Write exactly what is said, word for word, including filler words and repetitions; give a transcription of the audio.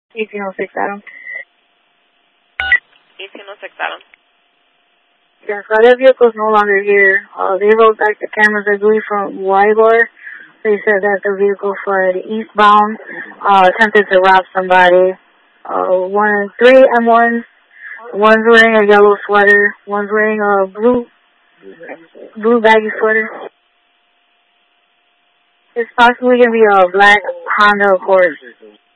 eighteen oh six Adam. eighteen oh six Adam. Yeah, so that vehicle's no longer here. Uh, they wrote back the cameras, I believe, from Wygor. They said that the vehicle fled eastbound, uh, attempted to rob somebody. Uh, one, three M ones. One's wearing a yellow sweater. One's wearing a blue, blue baggy sweater. It's possibly going to be a black Honda Accord.